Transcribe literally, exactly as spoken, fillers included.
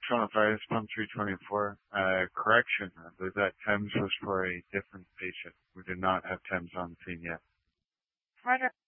Tronivirus Pump three twenty-four. Uh, correction, I believe that Thames was for a different patient. We did not have Thames on the scene yet. Roger.